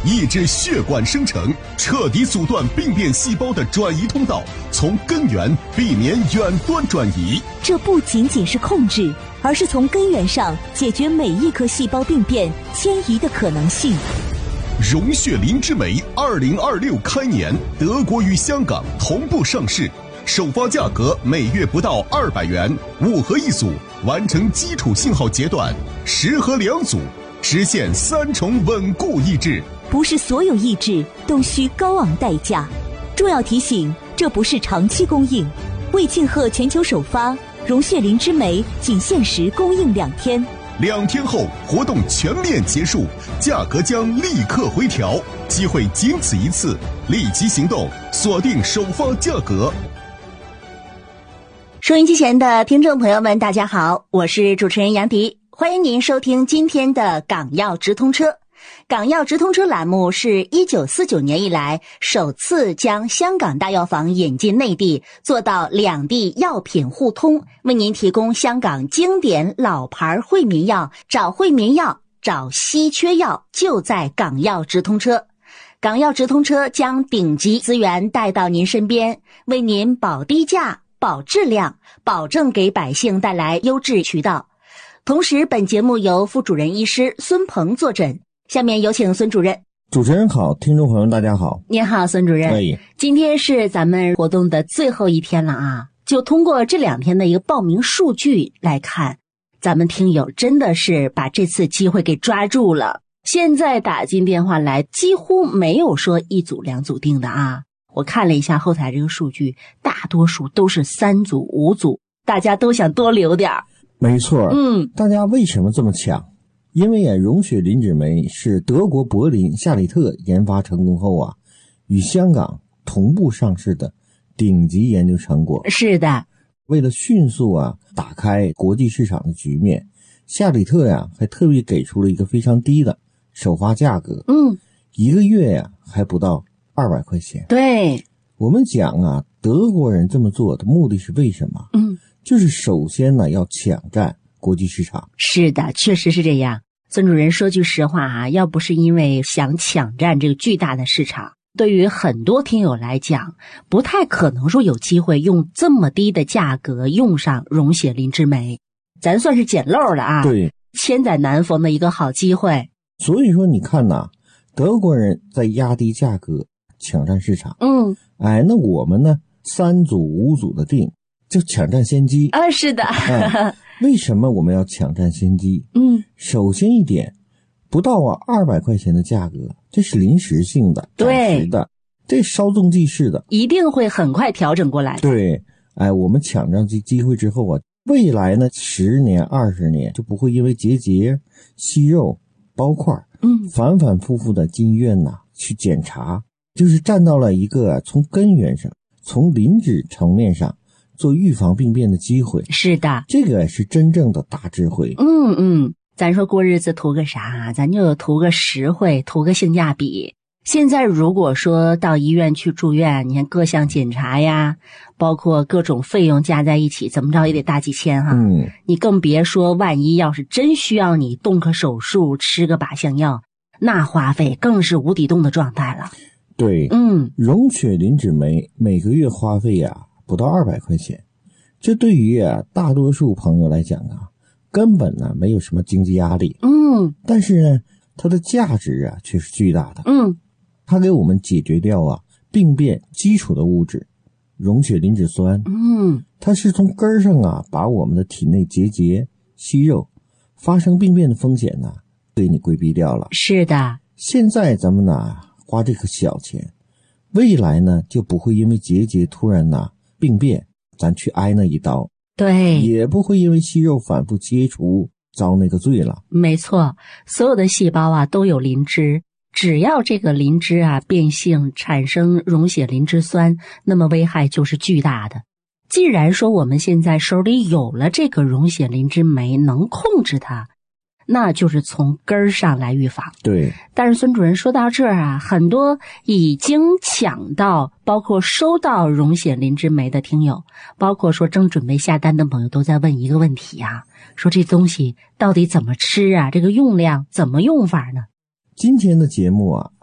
抑制血管生成，彻底阻断病变细胞的转移通道，从根源避免远端转移。 这不仅仅是控制，而是从根源上解决每一颗细胞病变迁移的可能性。 溶血磷脂酶2026开年，德国与香港同步上市，首发价格每月不到200元，5盒一组，完成基础信号阶段，10盒2组，实现3重稳固抑制。 不是所有抑制都需高昂代价。重要提醒，这不是长期供应。为庆贺全球首发，溶血磷脂酶仅限时供应2天。 2天后活动全面结束，价格将立刻回调，机会仅此一次，立即行动，锁定首发价格。 收音机前的听众朋友们，大家好，我是主持人杨迪，欢迎您收听今天的港药直通车。港药直通车栏目是1949年以来首次将香港大药房引进内地，做到两地药品互通，为您提供香港经典老牌惠民药，找惠民药，找稀缺药，就在港药直通车。港药直通车将顶级资源带到您身边，为您保低价、保质量，保证给百姓带来优质渠道。同时，本节目由副主任医师孙鹏坐诊。下面有请孙主任。 主持人好，听众朋友大家好。 您好，孙主任。今天是咱们活动的最后一天了啊，就通过这2天的一个报名数据来看，咱们听友真的是把这次机会给抓住了。现在打进电话来几乎没有说1组2组定的啊，我看了一下后台这个数据，大多数都是3组5组，大家都想多留点。 没错，大家为什么这么抢？因为溶血磷脂酶是德国柏林夏里特研发成功后与香港同步上市的顶级研究成果。 是的， 为了迅速打开国际市场的局面，夏里特还特别给出了一个非常低的首发价格，1个月还不到200块钱。 对， 我们讲德国人这么做的目的是为什么？就是首先要抢占国际市场。 是的，确实是这样。孙主任说句实话要不是因为想抢占这个巨大的市场，对于很多听友来讲，不太可能说有机会用这么低的价格用上溶血磷脂酶，咱算是捡漏了对， 千载难逢的一个好机会。 所以说你看德国人在压低价格抢占市场，那我们呢3组5组的定就抢占先机是的为什么我们要抢占先机？首先一点，不到200块钱的价格，这是临时性的，暂时的，这稍纵即逝的， 一定会很快调整过来的。 对，我们抢占这机会之后未来呢10年20年就不会因为结节、息肉、包块反反复复的进医院去检查，就是站到了一个从根源上，从磷脂层面上做预防病变的机会。 是的， 这个是真正的大智慧。 咱说过日子图个啥？咱就图个实惠，图个性价比。现在如果说到医院去住院，你看各项检查呀，包括各种费用加在一起，怎么着也得大几千你更别说万一要是真需要你动个手术，吃个靶向药，那花费更是无底洞的状态了。 对，溶血磷脂酶每个月花费不到200块钱，这对于大多数朋友来讲根本没有什么经济压力。但是呢，它的价值却是巨大的。它给我们解决掉病变基础的物质溶血磷脂酸。它是从根上把我们的体内结节、息肉发生病变的风险给你规避掉了。 是的， 现在咱们花这个小钱，未来呢就不会因为结节突然病变咱去挨那一刀， 对， 也不会因为息肉反复切除遭那个罪了。 没错，所有的细胞都有磷脂，只要这个磷脂变性产生溶血磷脂酸，那么危害就是巨大的。既然说我们现在手里有了这个溶血磷脂酶，能控制它，那就是从根儿上来预防。 对， 但是孙主任说到这儿很多已经抢到包括收到溶血磷脂酶的听友，包括说正准备下单的朋友，都在问一个问题说这东西到底怎么吃这个用量怎么用法呢？ 今天的节目